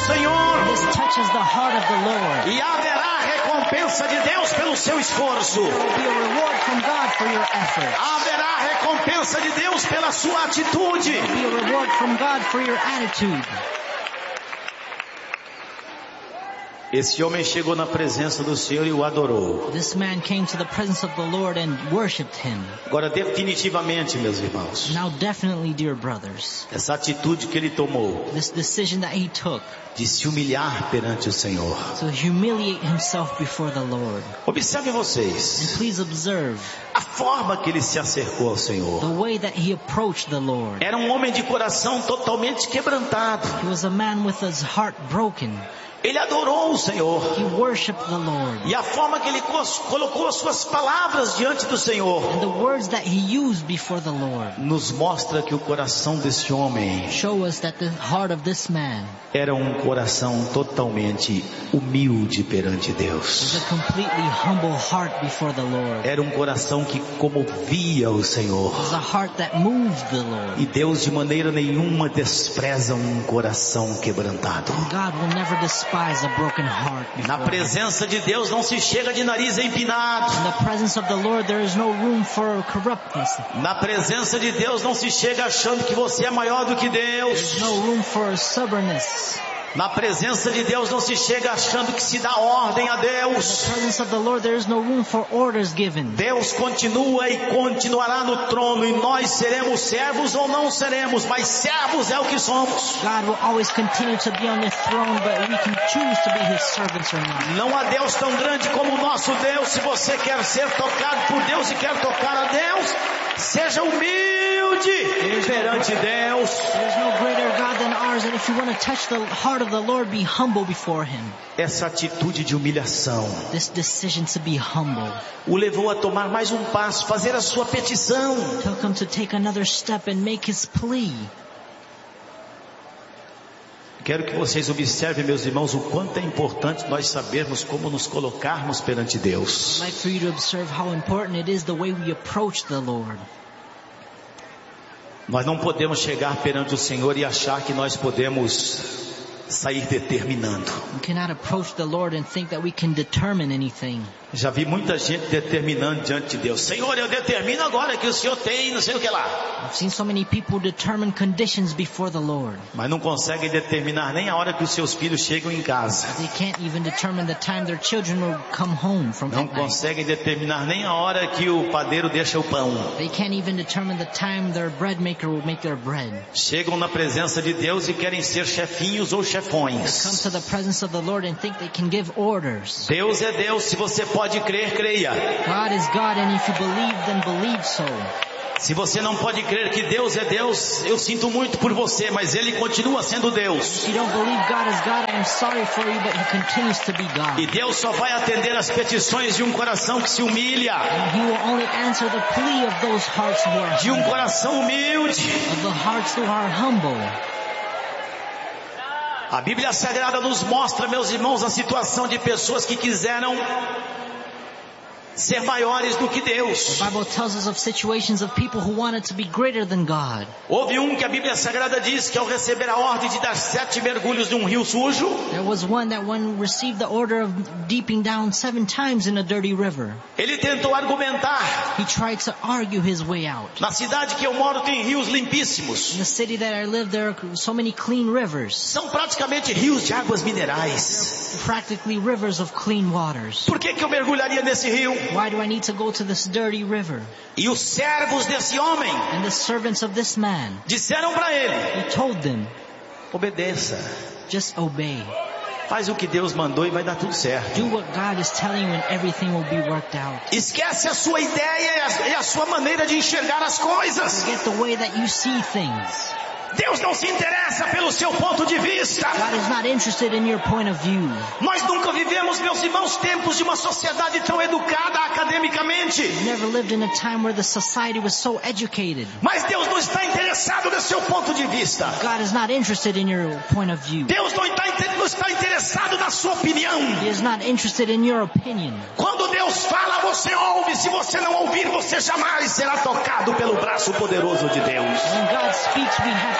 Senhor. This touches the heart of the Lord. E haverá recompensa de Deus pelo seu esforço. There will be a reward from God for your effort. Haverá recompensa de Deus pela sua atitude. There will be a reward from God for your attitude. Esse homem chegou na presença do Senhor e o adorou. This man came to the presence of the Lord and worshipped Him. Agora, definitivamente, meus irmãos, Now definitely, dear brothers, essa atitude que ele tomou this decision that he took de se humilhar perante o Senhor. to humiliate himself before the Lord. Observe And vocês please observe a forma que ele se acercou ao Senhor. the way that he approached the Lord. Era um homem de coração totalmente quebrantado. He was a man with his heart broken. Ele adorou o Senhor. He worshipped the Lord. E a forma que ele colocou as suas palavras diante do Senhor And the words that he used before the Lord nos mostra que o coração desse homem show us that the heart of this man era um coração totalmente humilde perante is Deus. a completely humble heart before the Lord. Era um coração que comovia o Senhor. It was a heart that moved the Lord. E Deus de maneira nenhuma despreza um coração quebrantado. God will never despise a broken heart Na before Him. presença de Deus não se chega de nariz empinado. In the presence of the Lord there is no room for corruptness. Na presença de Deus não se chega achando que você é maior do que Deus. There's no room for stubbornness. Na presença de Deus não se chega achando que se dá ordem a In the Deus. presence of the Lord there is no room for orders given. Deus continua e continuará no trono, e nós seremos servos ou não seremos, mas servos é o que somos. God will always continue to be on the throne, but we can choose to be His servants or not. Não há Deus tão grande como o nosso Deus. Se você quer ser tocado por Deus e quer tocar a Deus, seja humilde perante Deus. There's no greater God than ours, and if you want to touch the heart of the Lord, be humble before Him. Essa atitude de humilhação This decision to be humble o levou a tomar mais um passo, fazer a sua petição. took him to take another step and make his plea. Quero que vocês observem, meus irmãos, o quanto é importante nós sabermos como nos colocarmos perante Deus. I'd like for you to observe how important it is the way we approach the Lord. Nós não podemos chegar perante o Senhor e achar que nós podemos sair determinando. We cannot approach the Lord and think that we can determine anything. Já vi muita gente determinando diante de Deus. Senhor, eu determino agora que o Senhor tem não sei o que lá. I've seen so many people determine conditions before the Lord. Mas não conseguem determinar nem a hora que os seus filhos chegam em casa. They can't even determine the time their children will come home from Não at night. conseguem determinar nem a hora que o padeiro deixa o pão. They can't even determine the time their bread maker will make their bread. Chegam na presença de Deus e querem ser chefinhos ou They come chefões. to the presence of the Lord and think they can give orders. Deus é Deus, se você pode crer, creia. God is God, and if you believe, then believe so. Se você não pode crer que Deus é Deus, eu sinto muito por você, mas Ele continua sendo Deus. If you don't believe God is God, I am sorry for you, but He continues to be God. E Deus só vai atender as petições de um coração que se humilha, And He will only answer the plea of those hearts who are de um humble, coração humilde. of the hearts who are humble. A Bíblia Sagrada nos mostra, meus irmãos, a situação de pessoas que quiseram ser maiores do que Deus. The Bible tells us of situations of people who wanted to be greater than God. Houve um que a Bíblia Sagrada diz que ao receber a ordem de dar 7 mergulhos num rio sujo, There was one that when received the order of deeping down 7 times in a dirty river, ele tentou argumentar. he tried to argue his way out. Na cidade que eu moro tem rios In limpíssimos. the city that I live, there are so many clean rivers. São praticamente rios de águas minerais. Practically rivers of clean waters. Por que eu mergulharia nesse rio? Why do I need to go to this dirty river? E os servos desse homem And the servants of this man, disseram para ele: he told them, obedeça, just obey. faz o que Deus mandou e vai dar tudo certo. Do what God is telling you and everything will be worked out. Esquece a sua ideia e a sua maneira de enxergar as coisas. Forget the way that you see things. Deus não se interessa pelo seu ponto de vista. God is not interested in your point of view. Nós nunca vivemos, meus irmãos, tempos de uma sociedade tão educada academicamente. We never lived in a time where the society was so educated. Mas Deus não está interessado no seu ponto de vista. God is not interested in your point of view. Deus não está interessado na sua opinião. He is not interested in your opinion. Quando Deus fala, você ouve. Se você não ouvir, você jamais será tocado pelo braço poderoso de Deus. When God speaks, we have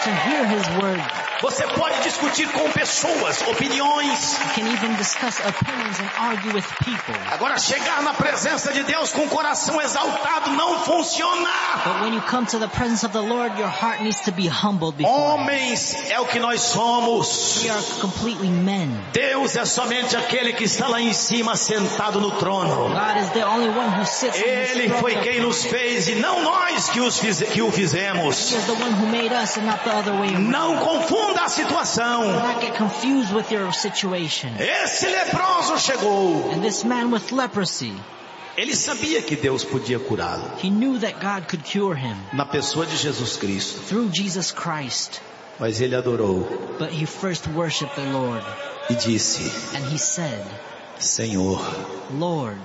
to hear His word. Você pode discutir com pessoas, opiniões. You can even discuss opinions and argue with people. Agora, chegar na presença de Deus com o coração exaltado não funciona. But when you come to the presence of the Lord, your heart needs to be humbled before Him. Homens é o que nós somos. We are completely men. Deus é somente aquele que está lá em cima sentado no trono. God is the only one who sits on His Ele throne. foi quem nos fez e não nós que o fizemos. He is the one who made us and not the other way around. Não confunda a Do situação. not get confused with your situation. Esse leproso chegou. And this man with leprosy, Ele sabia que Deus podia curá-lo. he knew that God could cure him Na pessoa de Jesus Cristo. through Jesus Christ. Mas ele adorou But he first worshiped the Lord. e disse: And he said, Senhor, Lord,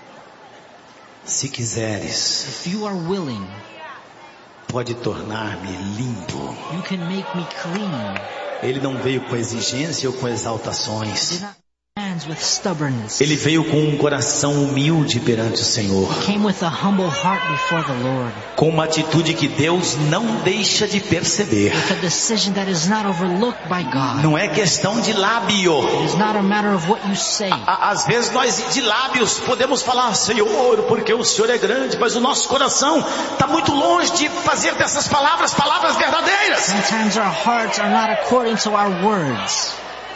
se quiseres, if you are willing, pode tornar-me limpo. you can make me clean. Ele não veio com exigência ou com Did exaltações. not hands with stubbornness. Ele veio com um coração humilde perante o Senhor. Came with a humble heart before the Lord. Com uma atitude que Deus não deixa de perceber. With a decision that is not overlooked by God. Não é questão de lábio. It is not a matter of what you say. Às vezes nós de lábios podemos falar, Senhor, porque o Senhor é grande, mas o nosso coração está muito longe de fazer dessas palavras verdadeiras. Sometimes our hearts are not according to our words.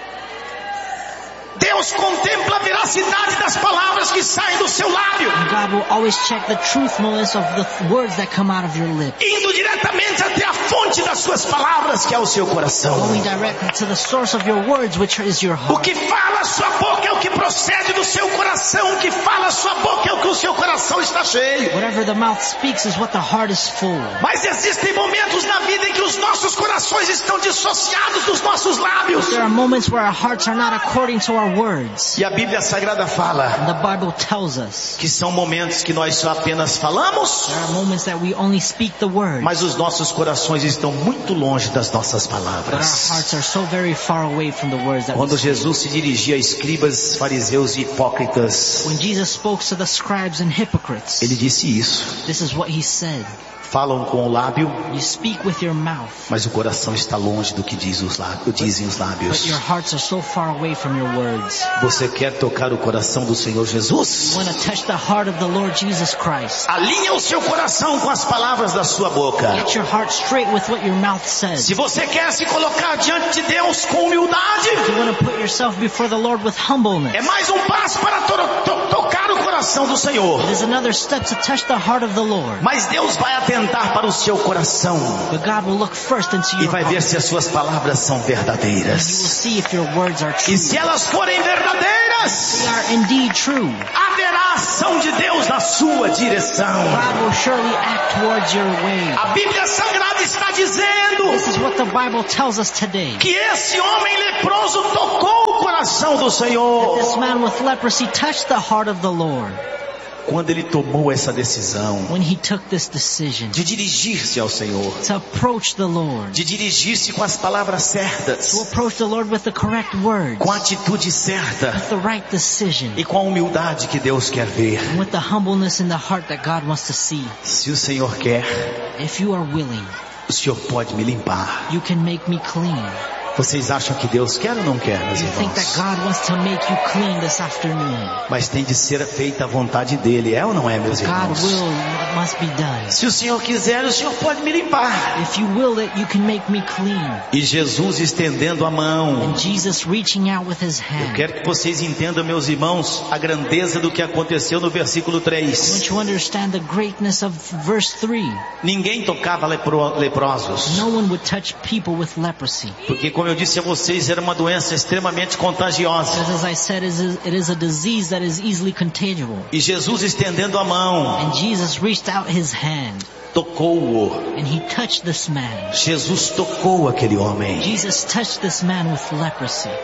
Deus contempla a veracidade das palavras que saem do seu lábio, God will always check the truthfulness of the words that come out of your lips. indo diretamente até a fonte das suas palavras, que é o seu coração. Going directly to the source of your words, which is your O heart. que fala a sua boca é o que procede do seu coração. O que fala a sua boca é o que o seu coração está cheio. Whatever the mouth speaks is what the heart is full. Mas existem momentos na vida em que os nossos corações estão dissociados dos nossos lábios. There are moments where our hearts are not according to our words. E a Bíblia Sagrada fala And the Bible tells us que são momentos que nós só apenas falamos, there are moments that we only speak the word, mas os nossos corações estão muito longe das nossas but our palavras. hearts are so very far away from the words that we Quando speak. Jesus se dirigia a escribas, fariseus e hipócritas, When Jesus spoke to the scribes and hypocrites, ele disse isso. this is what he said. Falam com o lábio, You speak with your mouth, mas o coração está longe do que dizem os but lábios. your hearts are so far away from your words. Você quer tocar o coração do Senhor Jesus? You want to touch the heart of the Lord Jesus Christ. Alinha o seu coração com as palavras da sua boca. Get your heart straight with what your mouth says. Se você quer se colocar diante de Deus com humildade, You want to put yourself before the Lord with humbleness. é mais um passo para tocar o coração do Senhor. It is another step to touch the heart of the Lord. Mas Deus vai atentar para o seu coração But God will look first into e your vai heart. ver se as suas palavras são He will verdadeiras. see if your words are true. E se elas forem verdadeiras, They are indeed true. haverá ação de Deus na sua direção. God will surely act towards your way. A Bíblia Sagrada está dizendo This is what the Bible tells us today. que esse homem leproso tocou o coração do Senhor. This man with leprosy touched the heart of the Lord Quando ele tomou essa decisão when he took this decision de dirigir-se ao Senhor, to approach the Lord, de dirigir-se com as palavras to certas, approach the Lord with the correct words, com a atitude certa with the right decision, e com a humildade que Deus quer ver. and with the humbleness in the heart that God wants to see. Se o Senhor quer, If you are willing, o Senhor pode me limpar. you can make me clean. Vocês acham que Deus quer ou não quer, meus You think that irmãos? God wants to make you clean this afternoon. Mas tem de ser feita a vontade dele, é ou não é, meus God irmãos? will, it must be done. Se o Senhor quiser, o Senhor pode me limpar. If you will it, you can make me clean. E Jesus estendendo a mão. And Jesus reaching out with his Eu hand. quero que vocês entendam, meus irmãos, a grandeza do que aconteceu no versículo I 3. want you to understand the greatness of verse 3. Ninguém tocava leprosos, No one would touch people with leprosy. porque, como eu disse a vocês, era uma doença extremamente contagiosa. Because as I said, it is a disease that is easily contagious. E Jesus estendendo a mão, And Jesus reached out his hand tocou-o. and he touched this man. Jesus tocou aquele homem. Jesus touched this man with leprosy.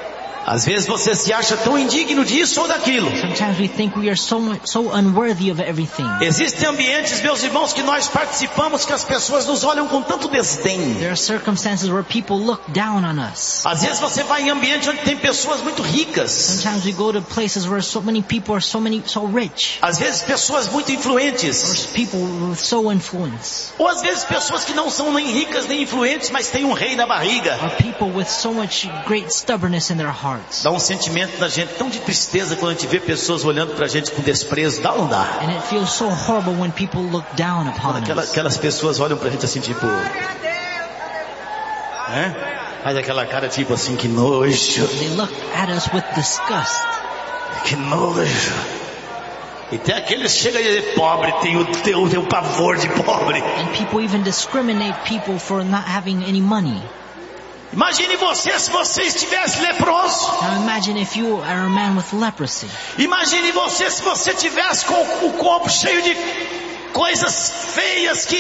Às vezes você se acha tão indigno disso ou daquilo. Sometimes we think we are so unworthy of everything. Existem ambientes, meus irmãos, que nós participamos que as pessoas nos olham com tanto desdém. There are circumstances where people look down on us. Às vezes você vai em ambiente onde tem pessoas muito ricas. Sometimes we go to places where so many people are so rich. Às vezes pessoas muito influentes. Or people with so influence. Ou às vezes pessoas que não são nem ricas nem influentes, mas têm um rei na barriga. Or people with so much great stubbornness in their hearts. Dá um sentimento da gente tão de tristeza quando a gente vê pessoas olhando pra gente com desprezo. Dá ou não dá? And it feels so horrible when people look down upon us. Aquelas pessoas olham pra gente assim tipo... Faz aquela cara tipo assim, que nojo. They look at us with disgust. Que nojo. E tem aqueles que chegam a dizer pobre, tem o pavor de pobre. And people even discriminate people for not having any money. Imagine você se você estivesse leproso. Now imagine if you are a man with leprosy. Imagine você se você tivesse com o corpo cheio de coisas feias que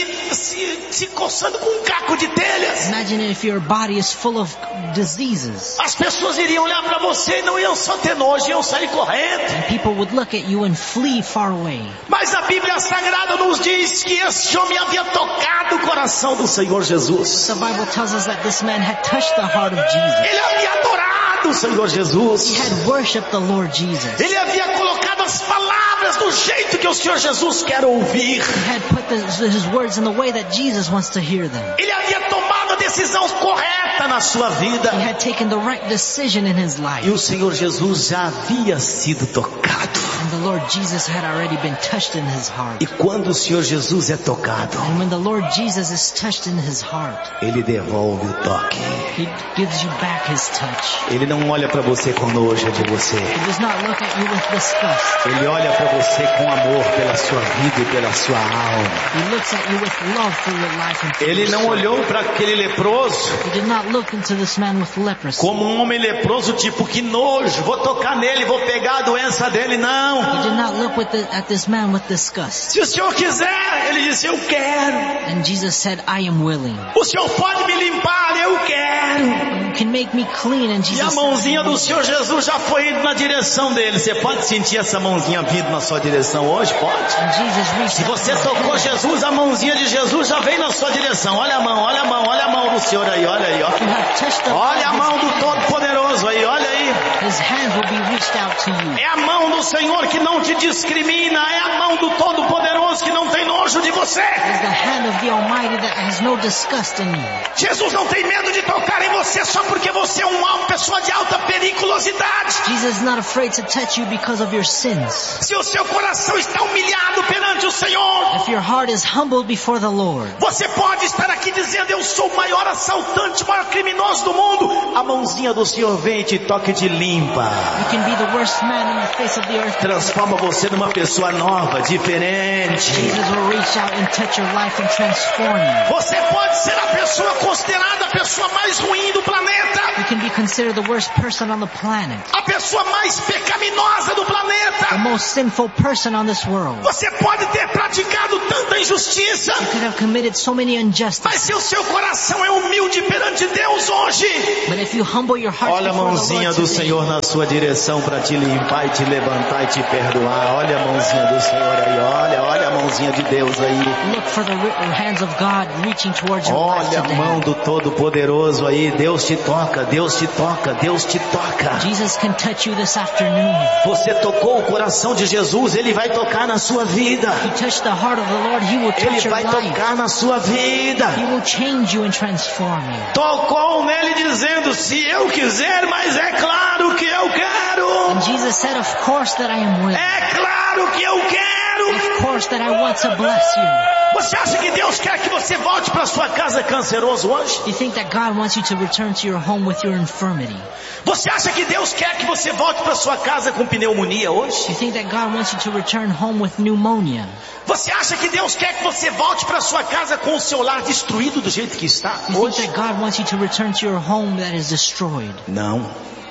se coçando com um caco de telhas. Imagine if your body is full of diseases. As pessoas iriam olhar para você e não iam só ter nojo, iam sair correndo. And people would look at you and flee far away. Mas a Bíblia Sagrada nos diz que esse homem havia tocado o coração do Senhor Jesus. The Bible tells us that this man had touched the heart of Jesus. Ele havia adorado o Senhor Jesus. He had worshipped the Lord Jesus. Ele havia colocado as palavras do jeito que o Senhor Jesus quer ouvir. He had put his words in the way that Jesus wants to hear them. Ele havia tomado a decisão correta na sua vida. He had taken the right decision in his life. E o Senhor Jesus já havia sido tocado. And the Lord Jesus had already been touched in his heart. E quando o Senhor Jesus é tocado, And when the Lord Jesus is touched in his heart, Ele devolve o toque. He gives you back his touch. Ele não olha para você com nojo de você. He does not look at you with disgust. Ele olha para você com amor pela sua vida e pela sua alma. He looks at you with love for your life and for Ele your não soul. olhou para aquele leproso He did not look into this man with leprosy. como um homem leproso, tipo, que nojo, vou tocar nele, vou pegar a doença dele. Não. He did not look at this man with disgust. Se o Senhor quiser, ele disse, eu quero. And Jesus said, I am willing. O Senhor pode me limpar, eu quero. You can make me clean. And E Jesus a said, mãozinha do Senhor Jesus já foi indo na direção dele. Você pode sentir essa mãozinha vindo na sua direção hoje? Pode. And Jesus reached Se out você his tocou hand. Jesus, a mãozinha de Jesus já vem na sua direção. Olha a mão, olha a mão, olha a mão do Senhor aí, olha aí, ó. You have touched the Olha a Lord, mão do Todo-Poderoso aí, olha aí. His hand will be reached out to you. É a mão do Senhor que não te discrimina, é a mão do Todo-Poderoso que não tem nojo de você. It's the hand of the Almighty that has no disgust in you. Jesus não tem medo de tocar em você só porque você é uma pessoa de alta periculosidade. Jesus is not afraid to touch you because of your sins. Se o seu coração está humilhado perante o Senhor, If your heart is humbled before the Lord, você pode estar aqui dizendo, eu sou o maior assaltante, o maior criminoso do mundo. A mãozinha do Senhor vem e te toca e te limpa. you can be the worst man in the face of the earth. Transforma você numa pessoa nova, diferente. Jesus will reach out and touch your life and transform you. Você pode ser a pessoa considerada a pessoa mais ruim do planeta. You can be considered the worst person on the planet, A pessoa mais pecaminosa do the planeta. most sinful person on this world. Você pode ter praticado tanta injustiça, You could have committed so many mas injustices. se o seu coração é humilde perante Deus hoje, But if you humble your heart olha a before the mãozinha Lord do today, Senhor na sua direção para te limpar e te levantar e te perdoar. Olha a mãozinha do Senhor aí, olha a mãozinha de Deus aí. look for the hands of God reaching towards your life Olha a mão today. do Todo-Poderoso aí. Deus te toca, Deus te toca, Deus te toca. Jesus can touch you this afternoon. Você tocou o coração de Jesus, Ele vai tocar na sua vida. If you touch the heart of the Lord, He will Ele touch your vai life. tocar na sua vida. He will change you and transform you. Tocou nele dizendo, se eu quiser, mas é claro que eu quero. And Jesus said, of course that I am willing. É claro que eu quero. Of course that I want to bless you. Você acha que Deus quer que você volte para sua casa canceroso hoje? You think that God wants you to return to your home with your infirmity? Você acha que Deus quer que você volte para sua casa com pneumonia hoje? You think that God wants you to return home with pneumonia? Você acha que Deus quer que você volte para sua casa com o seu lar destruído do jeito que está You think hoje? that God wants you to return to your home that is destroyed? Não.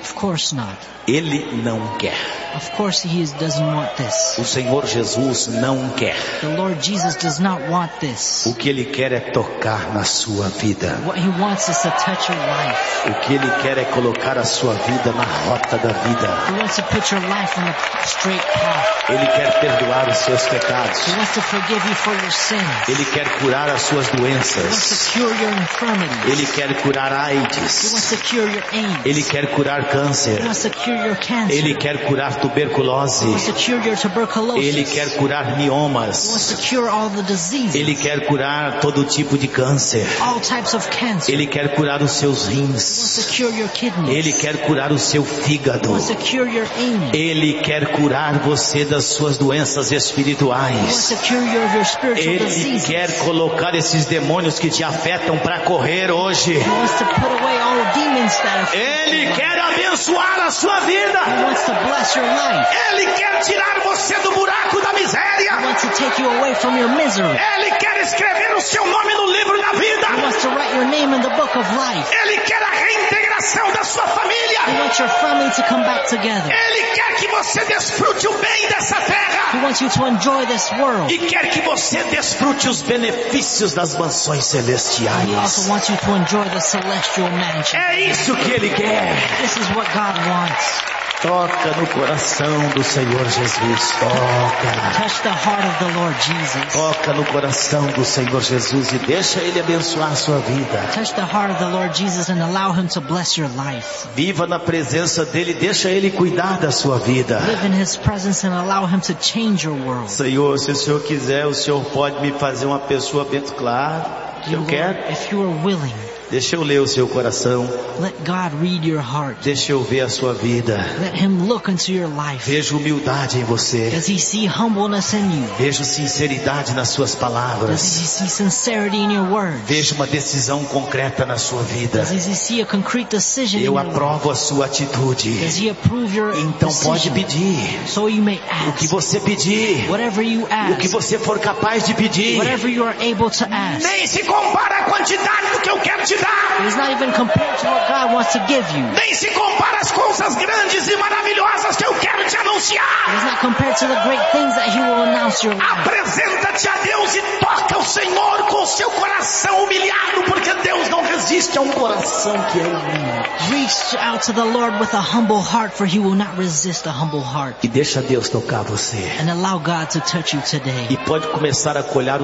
Of course not. Ele não quer. Of course he doesn't want this. O Senhor Jesus não quer. The Lord Jesus does not want this. O que Ele quer é tocar na sua vida. What he wants is to touch your life. O que Ele quer é colocar a sua vida na rota da vida. He wants to put your life on the straight path. Ele quer perdoar os seus pecados. He wants to forgive you for your sins. Ele quer curar as suas He wants doenças. to cure your infirmities. Ele quer curar He wants AIDS. to cure your AIDS. Ele quer curar He câncer. wants to cure your cancer. Ele quer curar tuberculose. He wants to cure your tuberculosis. Ele quer curar He wants miomas. to cure all the diseases. Ele quer curar todo tipo de câncer. All types of cancer. Ele quer curar os seus He wants to rins. cure your kidneys. Ele quer curar o seu He fígado. wants to cure your aim. Ele quer curar você das suas doenças He wants espirituais. to cure your spiritual Ele diseases. quer colocar esses demônios que te afetam para correr hoje. He wants to put away all demons that are. Ele quer abençoar a sua vida. He wants to bless your life. Ele quer tirar você do buraco da He miséria. wants to take you away from your misery. Ele quer escrever o seu nome no livro da He vida. wants to write your name in the book of life. Ele quer a reintegração da sua He família. wants your family to come back together. Ele quer que você desfrute o bem dessa He terra. wants you to enjoy this world. E quer que você desfrute os benefícios das mansões He also celestiais. wants you to enjoy the celestial mansion. É isso que Ele quer. This is what God wants. Toca no coração do Senhor Jesus. Toca. Touch the heart of the Lord Jesus. Toca no coração do Senhor Jesus e deixa Ele abençoar a sua vida. Touch the heart of the Lord Jesus and allow Him to bless your life. Viva na presença dEle, deixa Ele cuidar da sua vida. Live in His presence and allow Him to change your world. Senhor, se o Senhor quiser, o Senhor pode me fazer uma pessoa bem clara. Eu quero. If you are willing, Deixa eu ler o seu coração. let God read your heart. Deixa eu ver a sua vida. Let Him look into your life. Vejo humildade em você. Does He see humbleness in you? Vejo sinceridade nas suas Does palavras. He see sincerity in your words? Vejo uma decisão concreta na sua vida. Does He see a concrete decision in Eu your life? aprovo a sua atitude. Does He approve your Então pode decision? pedir. So you may O que ask. você pedir. Whatever you O que ask. você for capaz de pedir. Whatever you are able to ask. Nem se compara a quantidade do que eu quero te dar. It is not even compared to what God wants to give you. Nem se compara as coisas grandes e maravilhosas que eu quero te It anunciar. is not compared to the great things that He will announce your life. Apresenta-te a Deus e toca o Senhor com o seu coração humilhado, porque Deus não resiste a um coração que é humilde. Reach out to the Lord with a humble heart, for He will not resist a humble heart. E deixa Deus tocar você. And allow God to touch you today. E pode começar a colher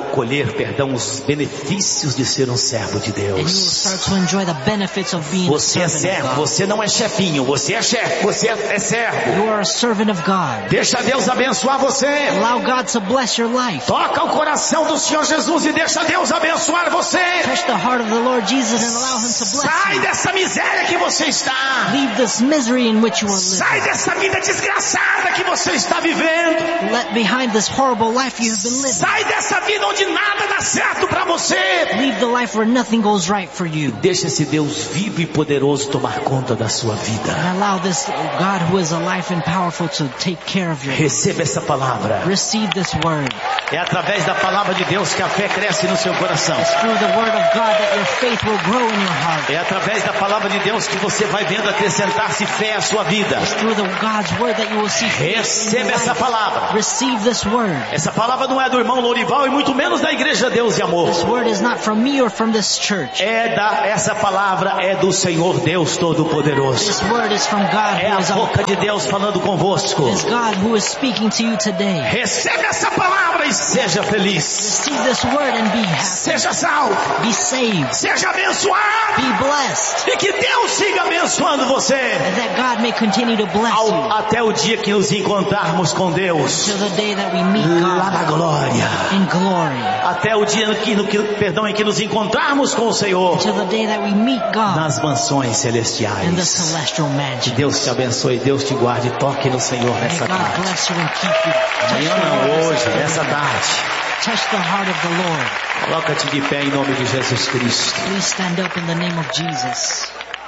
os benefícios de ser um servo de And you will Deus. start to enjoy the benefits of being a Você é servant of servo, God. você não é chefinho, você é chefe, você é servo. You are a servant of God. Deixa Deus abençoar você. Allow God to bless your life. Toca o coração do Senhor Jesus e deixa Deus abençoar você. Touch the heart of the Lord Jesus and allow Him to bless Sai you. dessa miséria que você está. Leave this misery in which you are living. Sai dessa vida desgraçada que você está vivendo. Let behind this horrible life you have been living. Sai dessa vida onde nada dá certo para você. Leave the life where nothing goes right for you. Deixa esse Deus vivo e poderoso tomar conta da sua vida. And allow this God who is alive and powerful to take care of your life. Receba essa palavra. Receive this word. É através da palavra de Deus que a fé cresce no seu coração. It's through the word of God that your faith will grow in your heart. É através da palavra de Deus que você vai vendo acrescentar-se fé à sua vida. It's through the God's word that you will see faith in Receba your essa life. palavra. Receive this word. Essa palavra não é do irmão Lourival e muito menos da Igreja Deus e Amor. This word is not from me or from this church. Essa palavra é do Senhor Deus Todo-Poderoso. This word is from God É who a is boca de Deus falando convosco. It is God who is speaking to you today. Receba essa palavra e seja feliz. Receive this word and be happy. Seja salvo. Be saved. Seja abençoado. Be blessed. E que Deus siga abençoando você. And that God may continue to bless you Até o dia que nos encontrarmos com Deus. till the day that we meet Lá na God glória. in glory. Até o dia em que nos encontrarmos com o Senhor. Till the day that we meet God Nas mansões in the celestiais. celestial Que mansion. Deus te abençoe, Deus te guarde. Toque no Senhor May nessa God tarde. bless you and keep you. Touch Amanhã the não, heart hoje, of nessa the tarde. Touch the heart of the Lord. Coloca-te de pé em nome de Jesus Cristo. Please stand up in the name of Jesus.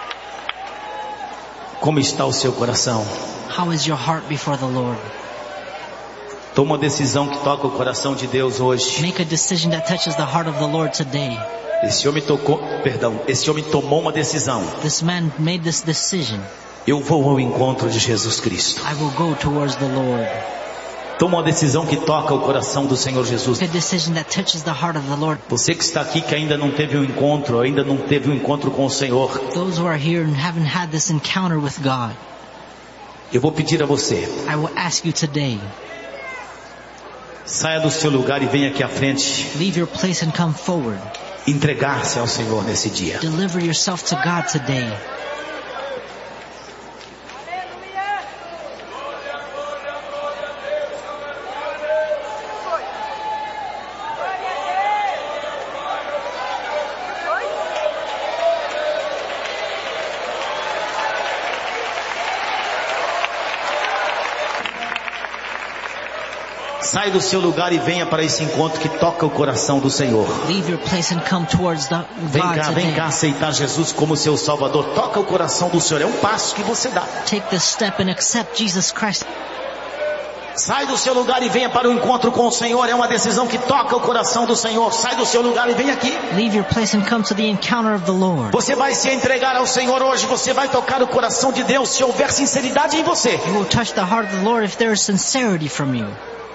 Como está o seu coração? How is your heart before the Lord? Toma uma decisão que toca o coração de Deus hoje. Make a decision that touches the heart of the Lord today. Esse homem tomou uma decisão. This man made this decision. Eu vou ao encontro de Jesus Cristo. I will go towards the Lord. Toma uma decisão que toca o coração do Senhor Jesus. Make a decision that touches the heart of the Lord. Você que está aqui que ainda não teve um encontro com o Senhor. Those who are here and haven't had this encounter with God. Eu vou pedir a você. I will ask you today. Saia do seu lugar e venha aqui à frente. Leave your place and come forward. Entregar-se ao Senhor nesse dia. Deliver yourself to God today. Sai do seu lugar e venha para esse encontro que toca o coração do Senhor. Leave your place and come towards the God Vem cá aceitar Jesus como seu Salvador. Toca o coração do Senhor. É um passo que você dá. Take this step and accept Jesus Christ. Sai do seu lugar e venha para o encontro com o Senhor. É uma decisão que toca o coração do Senhor. Sai do seu lugar e vem aqui. Leave your place and come to the encounter of the Lord. Você vai se entregar ao Senhor hoje. Você vai tocar o coração de Deus se houver sinceridade em você. You will touch the heart of the Lord if there is sincerity from you.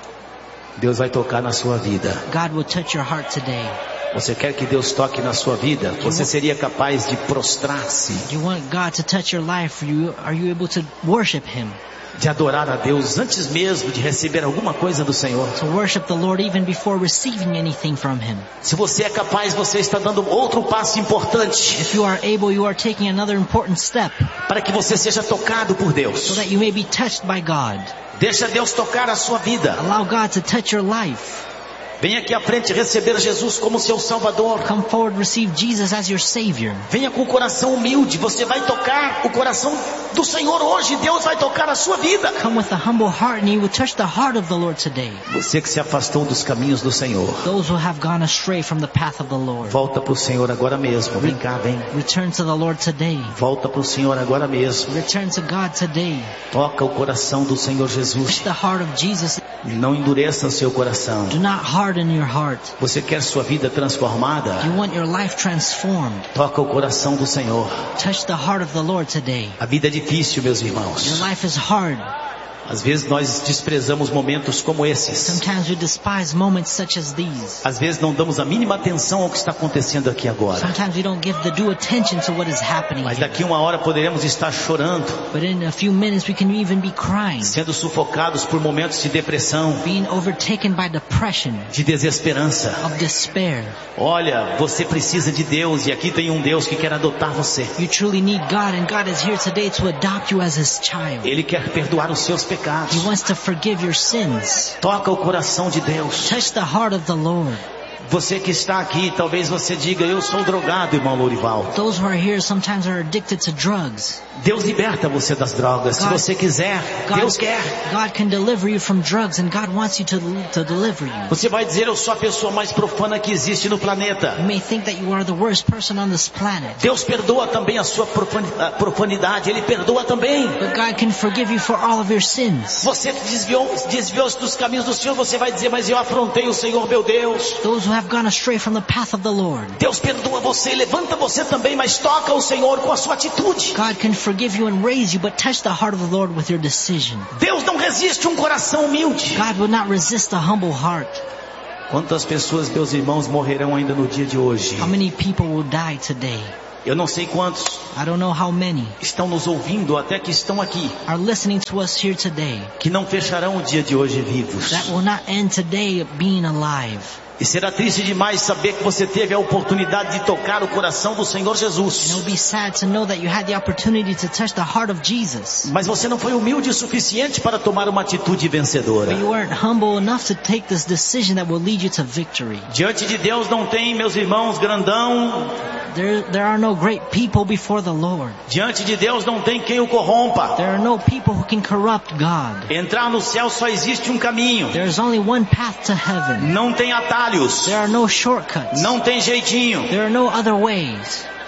Deus vai tocar na sua vida. God will touch your heart today. Você quer que Deus toque na sua vida? Você seria capaz de prostrar-se? You want God to touch your life? Are you able to worship Him? De adorar a Deus antes mesmo de receber alguma coisa do Senhor. To worship the Lord even before receiving anything from Him. Se você é capaz, você está dando outro passo importante. If you are able, you are taking another important step. Para que você seja tocado por Deus. So that you may be touched by God. Deixa Deus tocar a sua vida. Allow God to touch your life. Venha aqui à frente receber Jesus como seu Salvador. Come forward, receive Jesus as your Savior. Venha com o coração humilde. Você vai tocar o coração do Senhor hoje. Deus vai tocar a sua vida. Come with a humble heart and He will touch the heart of the Lord today. Você que se afastou dos caminhos do Senhor. Those who have gone astray from the path of the Lord. Volta para o Senhor agora mesmo. Vem cá, vem. Return to the Lord today. Volta para o Senhor agora mesmo. Return to God today. Toca o coração do Senhor Jesus. Touch the heart of Jesus. Não endureça o seu coração. Do not harden your heart. Você quer sua vida transformada? You want your life transformed. Toca o coração do Senhor. Touch the heart of the Lord today. A vida é difícil, meus irmãos. Your life is hard. Às vezes nós desprezamos momentos como esses. Sometimes we despise moments such as these. Às vezes não damos a mínima atenção ao que está acontecendo aqui agora. Sometimes we don't give the due attention to what is happening. Mas daqui uma hora poderemos estar chorando. But in a few minutes we can even be crying. Sendo sufocados por momentos de depressão. Being overtaken by depression. De desesperança. Of despair. Olha, você precisa de Deus e aqui tem um Deus que quer adotar você. You truly need God and God is here today to adopt you as His child. Ele quer perdoar os seus pecados. He wants to forgive your sins. Toca o coração de Deus. Touch the heart of the Lord. Você que está aqui, talvez você diga, eu sou drogado, irmão Lourival. Those who are here sometimes are addicted to drugs. Deus liberta você das drogas. Se você quiser, Deus quer. God can deliver you from drugs and God wants you to deliver you. Você vai dizer, eu sou a pessoa mais profana que existe no planeta. You may think that you are the worst person on this planet. Deus perdoa também a sua profanidade. Ele perdoa também. But God can forgive you for all of your sins. Você desviou-se dos caminhos do Senhor. Você vai dizer, mas eu afrontei o Senhor, meu Deus. Those who have gone astray from the path of the Lord. Deus perdoa você, levanta você também, mas toca o Senhor com a sua atitude. God can forgive you and raise you, but touch the heart of the Lord with your decision. Deus não resiste um coração humilde. God will not resist a humble heart. Quantas pessoas, meus irmãos, morrerão ainda no dia de hoje? How many people will die today? Eu não sei quantos. I don't know how many. Estão nos ouvindo, até que estão aqui. Are listening to us here today. Que não fecharão o dia de hoje vivos. That will not end today being alive. E será triste demais saber que você teve a oportunidade de tocar o coração do Senhor Jesus. And it'll be sad to know that you had the opportunity to touch the heart of Jesus. Mas você não foi humilde o suficiente para tomar uma atitude vencedora. But you weren't humble enough to take this decision that will lead you to victory. Diante de Deus não tem, meus irmãos, grandão. There are no great people before the Lord. Diante de Deus não tem quem o corrompa. There are no people who can corrupt God. Entrar no céu só existe um caminho. There is only one path to heaven. Não tem atalhos. There are no shortcuts. Não tem jeitinho. There are no other ways.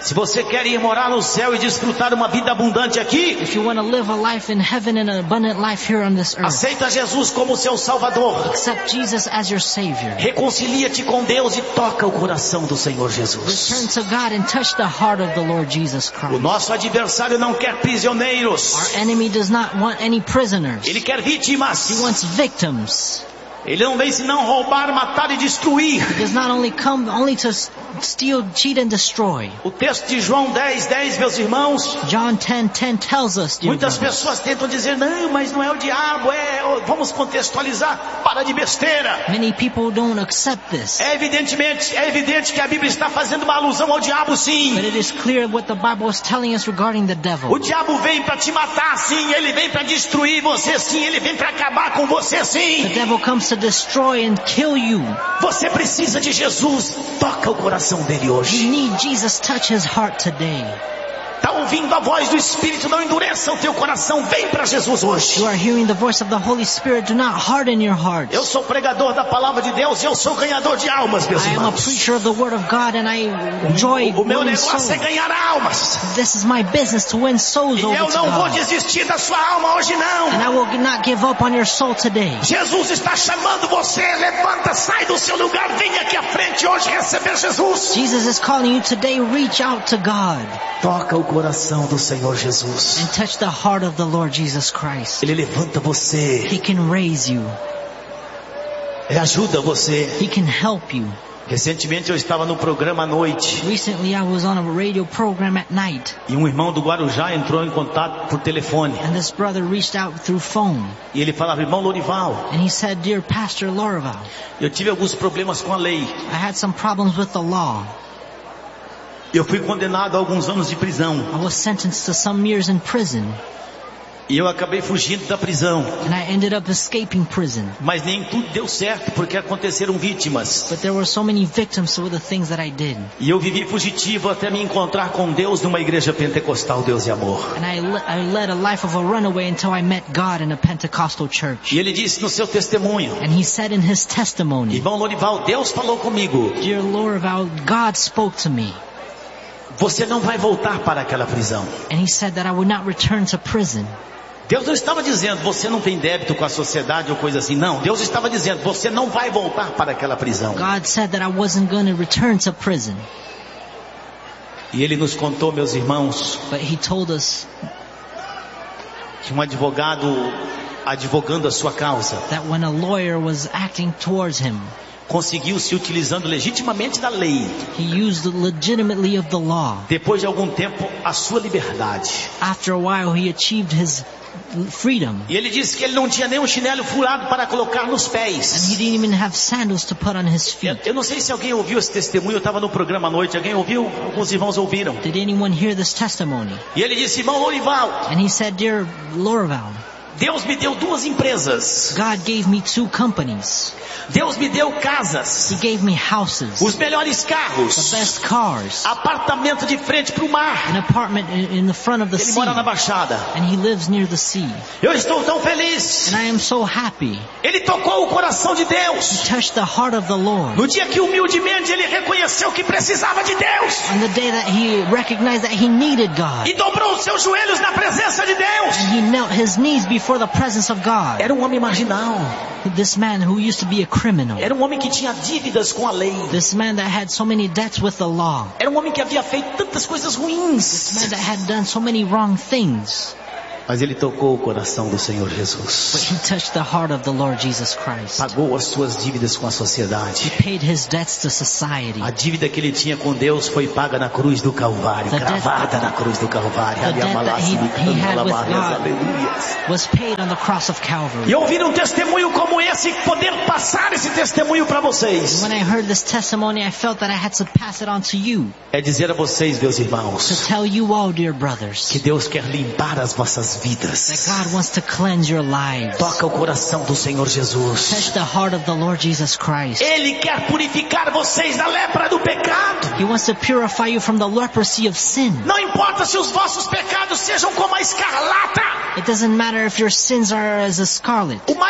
Se você quer ir morar no céu e desfrutar uma vida abundante aqui, if you want to live a life in heaven and an abundant life here on this earth, aceita Jesus como seu Salvador. accept Jesus as your Savior. Reconcilia-te com Deus e toca o coração do Senhor Jesus. Return to God and touch the heart of the Lord Jesus O Christ. nosso adversário não quer prisioneiros. Our enemy does not want any prisoners. Ele quer vítimas. He wants victims. Ele não vem senão roubar, matar e destruir. He does not only come only to steal, cheat, and destroy. O texto de João 10:10, meus irmãos. John 10:10 tells us, dear Muitas brothers, pessoas tentam dizer, não, mas não é o diabo, vamos contextualizar, para de besteira. many people don't accept this. É evidente que a Bíblia está fazendo uma alusão ao diabo, sim. But it is clear what the Bible is telling us regarding the devil. O diabo vem para te matar, sim. Ele vem para destruir você, sim. Ele vem para acabar com você, The sim. devil comes to destroy and kill you. Você precisa de Jesus. Toca o coração dele You hoje. need Jesus touch his heart today. Está ouvindo a voz do Espírito? Não endureça o teu coração. Vem para Jesus hoje. You are hearing the voice of the Holy Spirit. Do not harden your heart. Eu sou pregador da palavra de Deus e eu sou ganhador de almas, meus I am a irmãos. preacher of the Word of God and I enjoy O meu winning negócio souls. é ganhar almas. This is my business to win souls E over eu to não vou God. desistir da sua alma hoje, não. And I will not give up on your soul today. Jesus está chamando você. Levanta, sai do seu lugar. Vem aqui à frente hoje receber Jesus. Jesus is calling you today. Reach out to God Toca o coração do Senhor Jesus. and touch the heart of the Lord Jesus Christ. Ele levanta você. He can raise you. Ele ajuda você. He can help you. Recentemente eu estava no programa à noite Recently I was on a radio program at night e um irmão do Guarujá entrou em contato por telefone. and this brother reached out through phone E ele falava, irmão Lorival, and he said, "Dear Pastor Lorival, eu tive alguns problemas com a lei. I had some problems with the law. Eu fui condenado a alguns anos de prisão. I was sentenced to some years in prison E eu acabei fugindo da prisão. and I ended up escaping prison. Mas nem tudo deu certo porque aconteceram vítimas. But there were so many victims to the things that I did. E eu vivi fugitivo até me encontrar com Deus numa igreja pentecostal, Deus e Amor. And I led a life of a runaway until I met God in a Pentecostal church. E ele disse no seu testemunho, And he said in his testimony, irmão Lorival, Deus falou comigo. "Dear Lorival, God spoke to me. Você não vai voltar para aquela prisão. And he said that I would not return to prison." Deus não estava dizendo, você não tem débito com a sociedade ou coisa assim. Não, Deus estava dizendo, você não vai voltar para aquela prisão. God said that I wasn't going to return to prison. E ele nos contou, meus irmãos, But he told us que um advogado advogando a sua causa that when a lawyer was acting towards him, conseguiu se utilizando legitimamente da lei, he used legitimately of the law. depois de algum tempo, a sua liberdade. After a while, he achieved his freedom. E ele disse que ele não tinha nem um chinelo furado para colocar nos And pés. he didn't even have sandals to put on his feet. Eu não sei se alguém ouviu esse testemunho, eu estava no programa à noite, alguém ouviu? Alguns irmãos ouviram. Did anyone hear this testimony? E ele disse, irmão Lorival, And he said, "Dear Lorival, Deus me deu 2 empresas. God gave me 2 companies. Deus me deu casas, He gave me houses, os melhores the carros, best cars, apartamento de frente para o mar. an apartment in the front of the Ele sea, mora na Baixada. and he lives near the sea. Eu estou tão feliz. And I am so happy." Ele tocou o coração de Deus. Touched the heart of the Lord. No dia que humildemente ele reconheceu que precisava de Deus On the day that he recognized that he needed God, e dobrou os seus joelhos na presença de Deus. and he knelt his knees before the presence of God. Era um homem marginal. This man who used to be a criminal. Era um homem que tinha dívidas com a lei. This man that had so many debts with the law. Era um homem que havia feito tantas coisas This ruins. man that had done so many wrong things. Mas ele tocou o coração do Senhor But Jesus. he touched the heart of the Lord Jesus Christ. Pagou as suas dívidas com a He sociedade. paid his debts to society. A dívida que ele tinha com Deus foi paga na cruz do Calvário, The debt- cravada na cruz do Calvário. the debt that he had with God. Aleluias. Was paid on the cross of E Calvary. ouvir um testemunho como esse, poder passar esse testemunho para vocês, When I heard this testimony, I felt that I had to pass it on to you. é dizer a vocês, meus To irmãos, tell you all, dear brothers, que Deus quer limpar as vossas that vidas. God wants to cleanse your lives. Toca o coração do Senhor Jesus. Touch the heart of the Lord Jesus Christ. Ele quer purificar vocês da lepra do pecado. He wants to purify you from the leprosy of sin. Não importa se os vossos pecados sejam como a escarlata. It doesn't matter if your sins are as a scarlet. O mais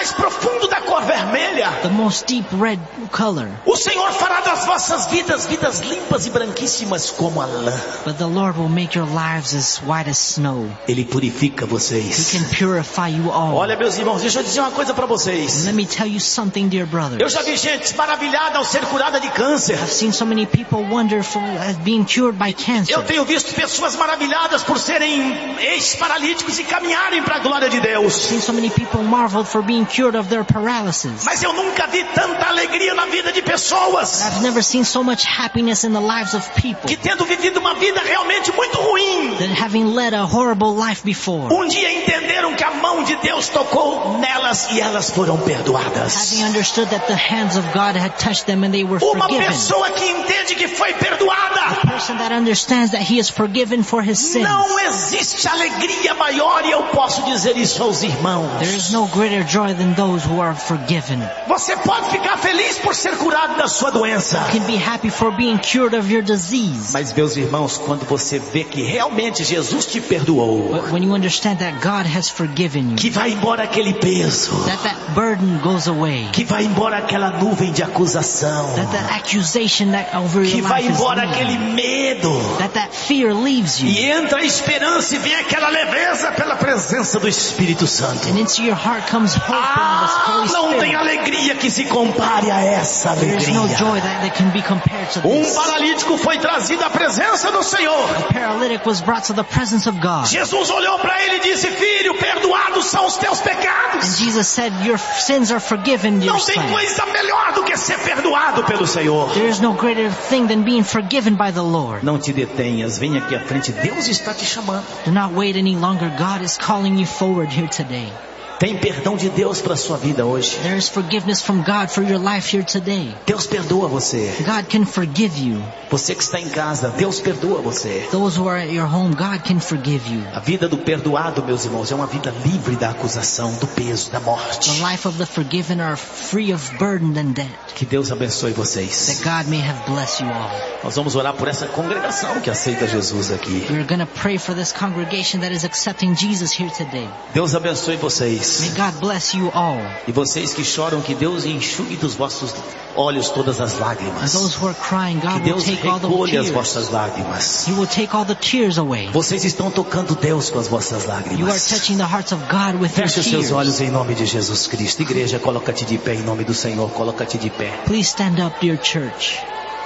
mais profundo da cor vermelha. the most deep red color. O Senhor fará das vossas vidas limpas e branquíssimas como a lã. But the Lord will make your lives as white as snow. Ele purifica He vocês. can purify you all. Olha, meus irmãos, deixa eu dizer uma coisa para vocês. Let me tell you something, dear brothers. Eu já vi gente maravilhada ao ser curada de câncer. I've seen so many people wonderful at being cured by cancer. Eu tenho visto pessoas maravilhadas por serem ex-paralíticos e caminharem para a glória de Deus. I've seen so many people marveled for being cured of their paralysis. Mas eu nunca vi tanta alegria na vida de pessoas I've never seen so much happiness in the lives of people que, tendo vivido uma vida realmente muito ruim, that having led a horrible life before, um dia entenderam que a mão de Deus tocou nelas e elas foram perdoadas. having understood that the hands of God had touched them and they were Uma forgiven. pessoa que entende que foi perdoada, A person that understands that he is forgiven for his sins. não existe alegria maior, e eu posso dizer isso aos irmãos. There is no greater joy than those who are forgiven. Você pode ficar feliz por ser curado da sua doença. You can be happy for being cured of your disease. Mas, meus irmãos, quando você vê que realmente Jesus te perdoou, But when you understand that God has forgiven you, que vai embora aquele peso, that burden goes away, que vai embora aquela nuvem de acusação, that accusation that over que your vai life is embora leaving, aquele medo, that fear leaves you, e entra a esperança e vem aquela leveza pela presença do Espírito Santo. and into your heart comes hope and the Holy Não tem Spirit. alegria que se compare a essa There is no joy alegria. that can be compared to this. Paralítico foi trazido à presença do Senhor. A paralytic was brought to the presence of God. Jesus olhou para ele e disse: filho, perdoados são os teus And pecados. Jesus said, your sins are forgiven, dear Não tem son. coisa melhor do que ser perdoado pelo Senhor. There is no greater thing than being forgiven by the Lord. Não te detenhas, vem aqui à frente, Deus está te chamando. Do not wait any longer. God is calling you forward here today. Tem perdão de Deus para a sua vida hoje. There is forgiveness from God for your life here today. Deus perdoa você. God can forgive you. Você que está em casa, Deus perdoa você. Those who are at your home, God can forgive you. A vida do perdoado, meus irmãos, é uma vida livre da acusação, do peso, da morte. The life of the forgiven are free of burden and debt. Que Deus abençoe vocês. That God may have blessed you all. Nós vamos orar por essa congregação que aceita Jesus aqui. We're going to pray for this congregation that is accepting Jesus here today. Deus abençoe vocês. May God bless you all. E vocês que choram, que Deus enxugue dos vossos olhos todas as And lágrimas. those who are crying, Que God will Deus take all the recolhe as tears. vossas lágrimas. He will take all the tears away. Vocês estão tocando Deus com as vossas You are lágrimas. touching the hearts of God with your Feche os seus tears. olhos em nome de Jesus Cristo. Igreja, coloca-te de pé em nome do Senhor. Coloca-te de pé. Please stand up, dear church.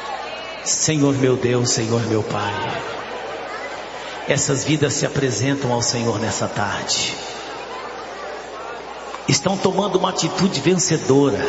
Senhor meu Deus, Senhor meu Pai. Essas vidas se apresentam ao Senhor nessa tarde. Estão tomando uma atitude vencedora.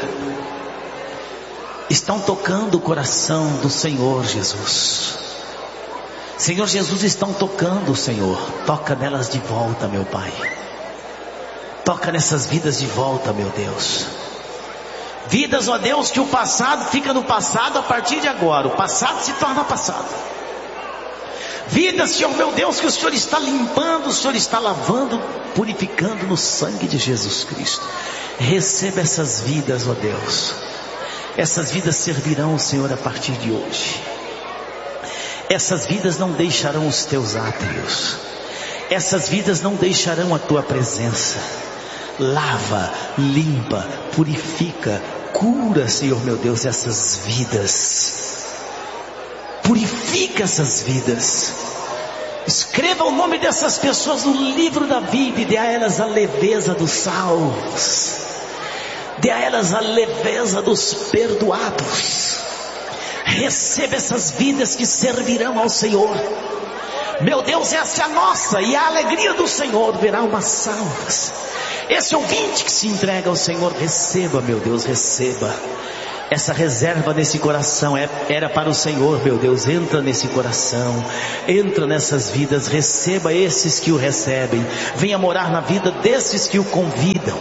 Estão tocando o coração do Senhor Jesus. Senhor Jesus, estão tocando o Senhor. Toca nelas de volta, meu Pai. Toca nessas vidas de volta, meu Deus. Vidas, ó Deus, que o passado fica no passado a partir de agora. O passado se torna passado. Vidas, Senhor meu Deus, que o Senhor está limpando, o Senhor está lavando, purificando no sangue de Jesus Cristo. Receba essas vidas, ó Deus. Essas vidas servirão o Senhor a partir de hoje. Essas vidas não deixarão os teus átrios. Essas vidas não deixarão a tua presença. Lava, limpa, purifica, cura, Senhor meu Deus, essas vidas. Purifica essas vidas. Escreva o nome dessas pessoas no livro da vida e dê a elas a leveza dos salvos. Dê a elas a leveza dos perdoados. Receba essas vidas que servirão ao Senhor. Meu Deus, essa é a nossa e a alegria do Senhor verá umas salvas. Esse ouvinte que se entrega ao Senhor, receba, meu Deus, receba. Essa reserva nesse coração era para o Senhor, meu Deus. Entra nesse coração, entra nessas vidas, receba esses que o recebem. Venha morar na vida desses que o convidam.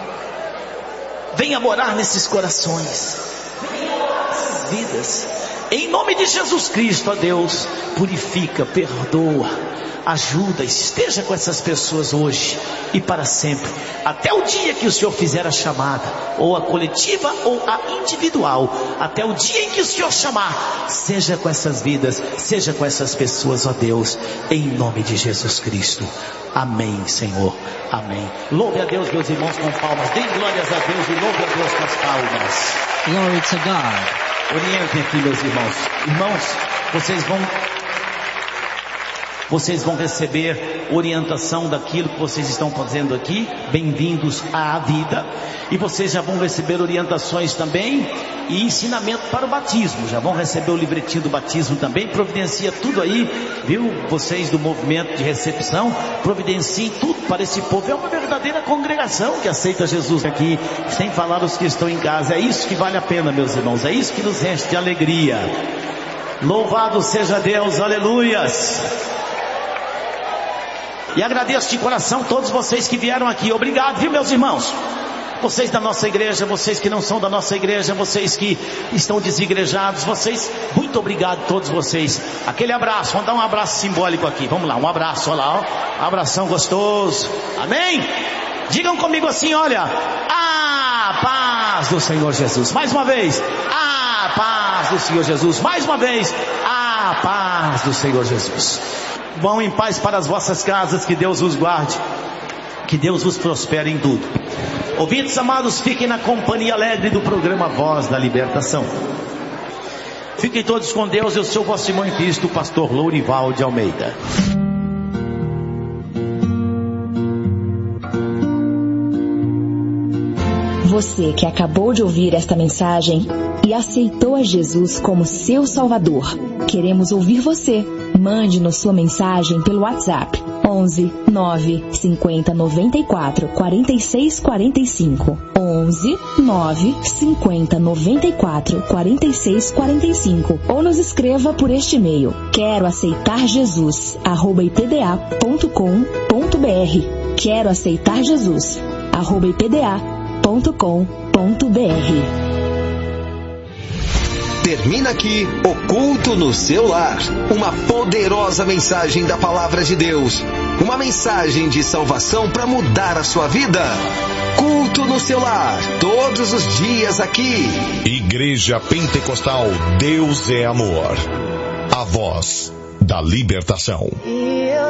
Venha morar nesses corações. Venha morar nessas vidas. Em nome de Jesus Cristo, ó Deus, purifica, perdoa, ajuda, esteja com essas pessoas hoje e para sempre, até o dia que o Senhor fizer a chamada, ou a coletiva ou a individual, até o dia em que o Senhor chamar, seja com essas vidas, seja com essas pessoas, ó Deus, em nome de Jesus Cristo. Amém, Senhor, amém. Louve a Deus, meus irmãos, com palmas, deem glórias a Deus e louve a Deus com as palmas. Glory to God. Orientem aqui, meus irmãos. Irmãos, vocês vão receber orientação daquilo que vocês estão fazendo aqui. Bem-vindos à vida. E vocês já vão receber orientações também e ensinamento para o batismo. Já vão receber o livretinho do batismo também. Providencia tudo aí, viu? Vocês do movimento de recepção, providenciem tudo para esse povo. É uma verdadeira congregação que aceita Jesus aqui, sem falar os que estão em casa. É isso que vale a pena, meus irmãos. É isso que nos enche de alegria. Louvado seja Deus, aleluias. E agradeço de coração todos vocês que vieram aqui. Obrigado, viu, meus irmãos? Vocês da nossa igreja, vocês que não são da nossa igreja, vocês que estão desigrejados, vocês, muito obrigado todos vocês. Aquele abraço, vamos dar um abraço simbólico aqui. Vamos lá, um abraço, olha lá, ó. Abração gostoso. Amém? Digam comigo assim, olha, a paz do Senhor Jesus. Mais uma vez, a paz do Senhor Jesus. Mais uma vez, a paz do Senhor Jesus. Vão em paz para as vossas casas, que Deus os guarde, que Deus os prospere em tudo. Ouvintes amados, fiquem na companhia alegre do programa Voz da Libertação. Fiquem todos com Deus. Eu sou vosso irmão em Cristo, o pastor Lourival de Almeida. Você que acabou de ouvir esta mensagem e aceitou a Jesus como seu Salvador, queremos ouvir você. Mande-nos sua mensagem pelo WhatsApp 11 9 50 94 46 45 11 9 50 94 46 45 ou nos escreva por este e-mail quero aceitar Jesus @ipda.com.br quero aceitar Jesus @ipda.com.br. Termina aqui o Culto no Seu Lar. Uma poderosa mensagem da Palavra de Deus. Uma mensagem de salvação para mudar a sua vida. Culto no Seu Lar. Todos os dias aqui. Igreja Pentecostal Deus é Amor. A voz da libertação.